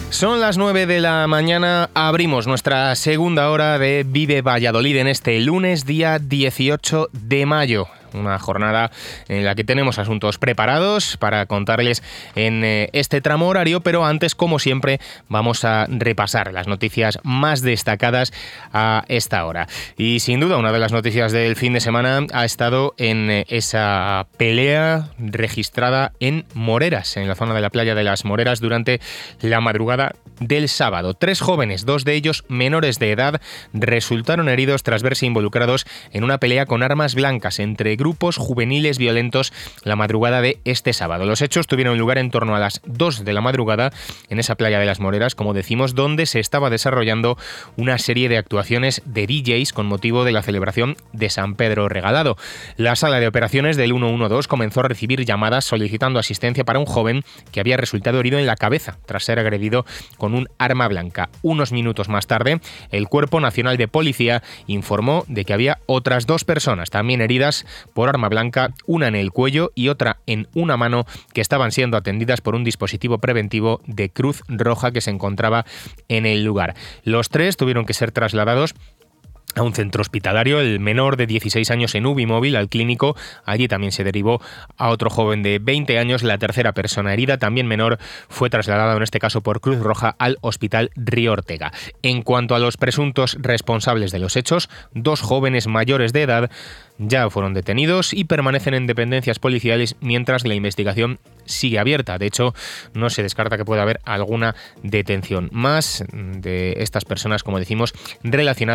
Son las 9 de la mañana, abrimos nuestra segunda hora de Vive Valladolid en este lunes, día 18 de mayo. Una jornada en la que tenemos asuntos preparados para contarles en este tramo horario, pero antes, como siempre, vamos a repasar las noticias más destacadas a esta hora. Y sin duda, una de las noticias del fin de semana ha estado en esa pelea registrada en Moreras, en la zona de la playa de las Moreras, durante la madrugada del sábado. 3 jóvenes, 2 de ellos menores de edad, resultaron heridos tras verse involucrados en una pelea con armas blancas entre grupos juveniles violentos la madrugada de este sábado. Los hechos tuvieron lugar en torno a las 2 de la madrugada en esa playa de las Moreras, como decimos, donde se estaba desarrollando una serie de actuaciones de DJs con motivo de la celebración de San Pedro Regalado. La sala de operaciones del 112 comenzó a recibir llamadas solicitando asistencia para un joven que había resultado herido en la cabeza tras ser agredido con un arma blanca. Unos minutos más tarde, el Cuerpo Nacional de Policía informó de que había otras 2 personas también heridas por arma blanca, una en el cuello y otra en una mano, que estaban siendo atendidas por un dispositivo preventivo de Cruz Roja que se encontraba en el lugar. Los 3 tuvieron que ser trasladados a un centro hospitalario, el menor de 16 años en UBI móvil, al clínico. Allí también se derivó a otro joven de 20 años. La tercera persona herida, también menor, fue trasladada en este caso por Cruz Roja al Hospital Río Ortega. En cuanto a los presuntos responsables de los hechos, 2 jóvenes mayores de edad ya fueron detenidos y permanecen en dependencias policiales mientras la investigación sigue abierta. De hecho, no se descarta que pueda haber alguna detención más de estas personas, como decimos, relacionadas